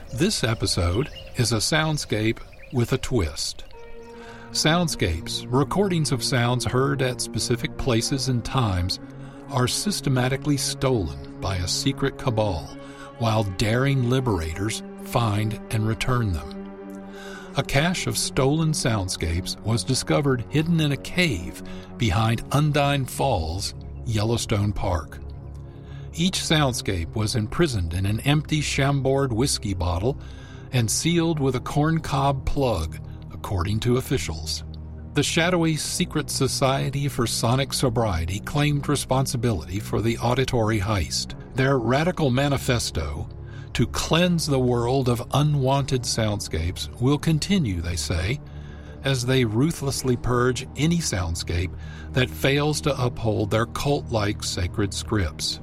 This episode is a soundscape with a twist. Soundscapes, recordings of sounds heard at specific places and times, are systematically stolen by a secret cabal while daring liberators find and return them. A cache of stolen soundscapes was discovered hidden in a cave behind Undine Falls, Yellowstone Park. Each soundscape was imprisoned in an empty Chambord whiskey bottle and sealed with a corncob plug, according to officials. The shadowy Secret Society for Sonic Sobriety claimed responsibility for the auditory heist. Their radical manifesto, to cleanse the world of unwanted soundscapes, will continue, they say, as they ruthlessly purge any soundscape that fails to uphold their cult-like sacred scripts.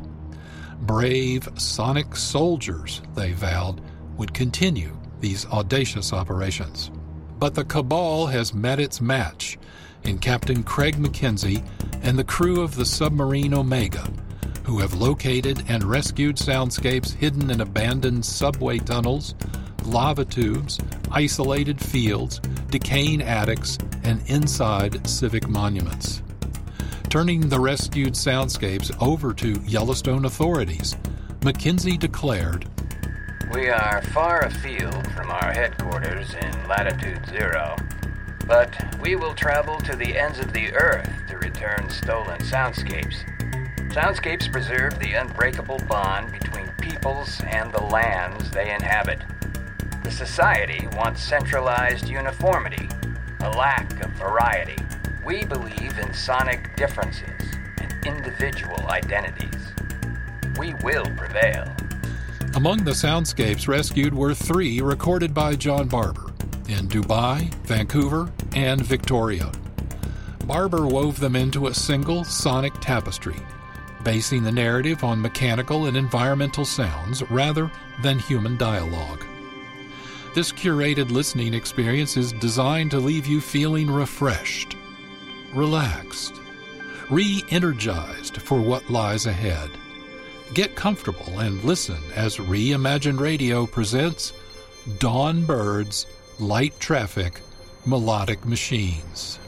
Brave sonic soldiers, they vowed, would continue these audacious operations. But the cabal has met its match in Captain Craig McKenzie and the crew of the submarine Omega, who have located and rescued soundscapes hidden in abandoned subway tunnels, lava tubes, isolated fields, decaying attics, and inside civic monuments. Turning the rescued soundscapes over to Yellowstone authorities, McKenzie declared, "We are far afield from our headquarters in latitude 0, but we will travel to the ends of the earth to return stolen soundscapes. Soundscapes preserve the unbreakable bond between peoples and the lands they inhabit. The society wants centralized uniformity, a lack of variety. We believe in sonic differences and individual identities. We will prevail." Among the soundscapes rescued were 3 recorded by John Barber in Dubai, Vancouver, and Victoria. Barber wove them into a single sonic tapestry, basing the narrative on mechanical and environmental sounds rather than human dialogue. This curated listening experience is designed to leave you feeling refreshed, relaxed, re-energized for what lies ahead. Get comfortable and listen as Reimagined Radio presents Dawn Birds, Light Traffic, Melodic Machines.